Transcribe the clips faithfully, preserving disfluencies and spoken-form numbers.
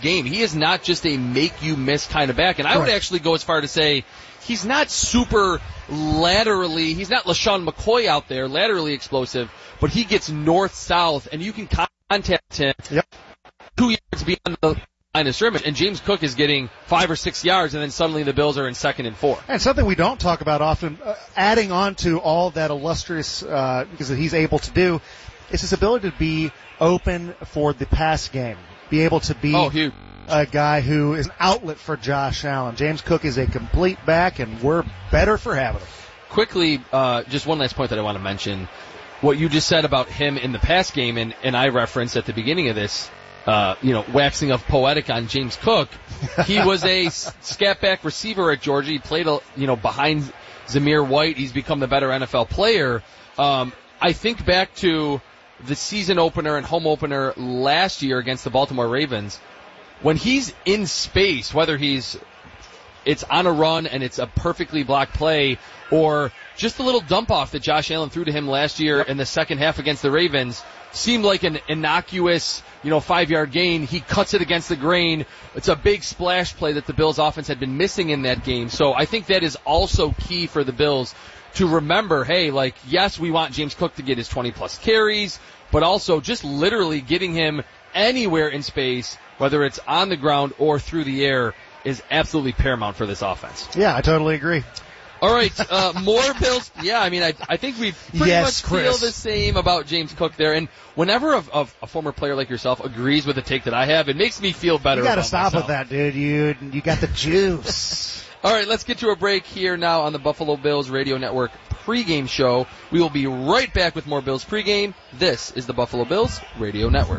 game. He is not just a make-you-miss kind of back. And I right. would actually go as far to say he's not super laterally, he's not LaShawn McCoy out there, laterally explosive, but he gets north-south, and you can contact him yep. two yards beyond the line of scrimmage, and James Cook is getting five or six yards, and then suddenly the Bills are in second and four. And something we don't talk about often, uh, adding on to all that illustrious, uh, because he's able to do, is his ability to be open for the pass game, be able to be oh, huge. a guy who is an outlet for Josh Allen. James Cook is a complete back, and we're better for having him. Quickly, uh, just one last point that I want to mention. What you just said about him in the pass game, and, and I referenced at the beginning of this, uh, you know, waxing of poetic on James Cook. He was a scat back receiver at Georgia. He played, a, you know, behind Zamir White. He's become the better N F L player. Um, I think back to the season opener and home opener last year against the Baltimore Ravens. When he's in space, whether he's it's on a run and it's a perfectly blocked play, or just a little dump off that Josh Allen threw to him last year in the second half against the Ravens, seemed like an innocuous, you know, five-yard gain. He cuts it against the grain. It's a big splash play that the Bills offense had been missing in that game. So I think that is also key for the Bills to remember, hey, like, yes, we want James Cook to get his twenty-plus carries, but also just literally getting him anywhere in space, whether it's on the ground or through the air, is absolutely paramount for this offense. Yeah, I totally agree. All right, uh, more Bills. Yeah, I mean, I, I think we pretty yes, much Chris. feel the same about James Cook there. And whenever a, a, a former player like yourself agrees with the take that I have, it makes me feel better. You got to about stop myself. with that, dude. You you got the juice. All right, let's get to a break here now on the Buffalo Bills Radio Network pregame show. We will be right back with more Bills pregame. This is the Buffalo Bills Radio Network.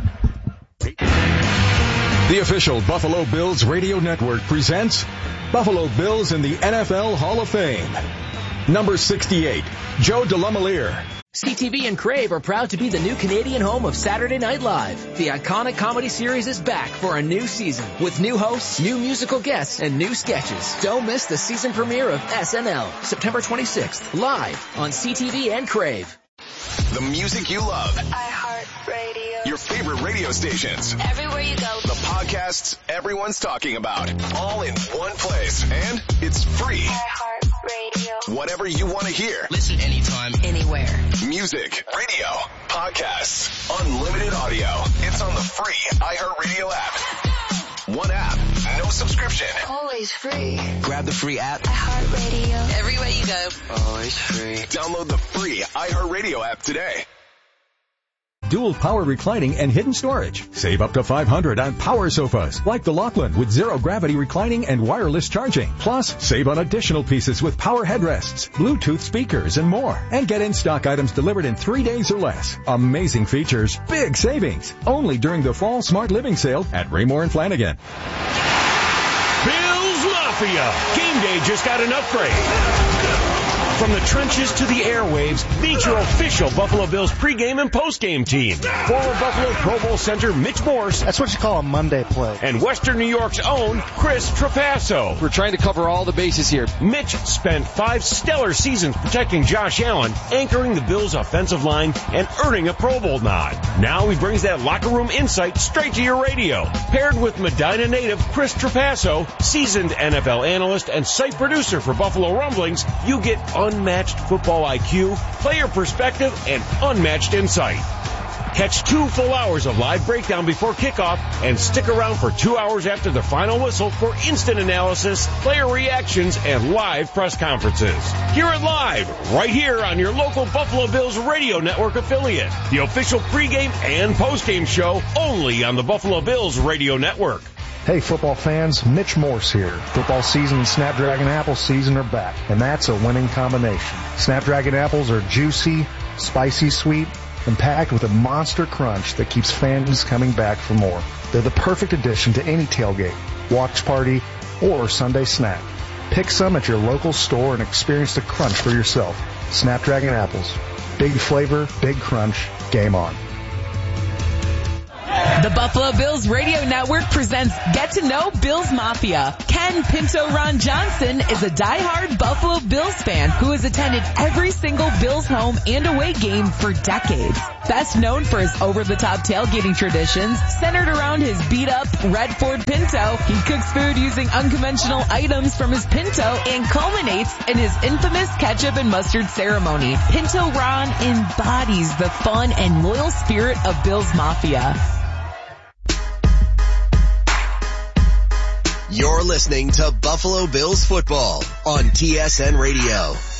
The official Buffalo Bills Radio Network presents Buffalo Bills in the N F L Hall of Fame. Number sixty-eight, Joe DeLamielleure. C T V and Crave are proud to be the new Canadian home of Saturday Night Live. The iconic comedy series is back for a new season with new hosts, new musical guests, and new sketches. Don't miss the season premiere of S N L, September twenty-sixth, live on C T V and Crave. The music you love. iHeartRadio. Your favorite radio stations. Everywhere you go. The podcasts everyone's talking about. All in one place. And it's free. iHeartRadio. Whatever you want to hear. Listen anytime, anywhere. Music, radio, podcasts, unlimited audio. It's on the free iHeartRadio app. One app, no subscription. Always free. grab the free app. iHeartRadio. Everywhere you go. Always free. Download the free iHeartRadio app today. Dual power reclining and hidden storage. Save up to five hundred dollars on power sofas like the Laughlin with zero gravity reclining and wireless charging. Plus, save on additional pieces with power headrests, Bluetooth speakers, and more. And get in-stock items delivered in three days or less. Amazing features, big savings. Only during the Fall Smart Living Sale at Raymore and Flanagan. Bills Mafia. Game day just got an upgrade. From the trenches to the airwaves, meet your official Buffalo Bills pregame and postgame team. Former Buffalo Pro Bowl center Mitch Morse. That's what you call a Monday play. And Western New York's own Chris Trapasso. We're trying to cover all the bases here. Mitch spent five stellar seasons protecting Josh Allen, anchoring the Bills' offensive line, and earning a Pro Bowl nod. Now he brings that locker room insight straight to your radio. Paired with Medina native Chris Trapasso, seasoned N F L analyst and site producer for Buffalo Rumblings, you get unmatched football I Q, player perspective, and unmatched insight. Catch two full hours of live breakdown before kickoff and stick around for two hours after the final whistle for instant analysis, player reactions, and live press conferences. Hear it live right here on your local Buffalo Bills Radio Network affiliate. The official pregame and postgame show only on the Buffalo Bills Radio Network. Hey football fans, Mitch Morse here. Football season and Snapdragon apple season are back, and that's a winning combination. Snapdragon apples are juicy, spicy sweet, and packed with a monster crunch that keeps fans coming back for more. They're the perfect addition to any tailgate, watch party, or Sunday snack. Pick some at your local store and experience the crunch for yourself. Snapdragon apples. Big flavor, big crunch, game on. The Buffalo Bills Radio Network presents Get to Know Bills Mafia. Ken Pinto Ron Johnson is a diehard Buffalo Bills fan who has attended every single Bills home and away game for decades. Best known for his over-the-top tailgating traditions centered around his beat-up red Ford Pinto, he cooks food using unconventional items from his Pinto and culminates in his infamous ketchup and mustard ceremony. Pinto Ron embodies the fun and loyal spirit of Bills Mafia. You're listening to Buffalo Bills football on T S N Radio.